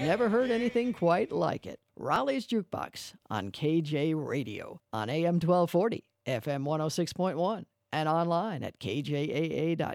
Never heard anything quite like it. Raleigh's Jukebox on KJ Radio on AM 1240, FM 106.1, and online at kjaa.com.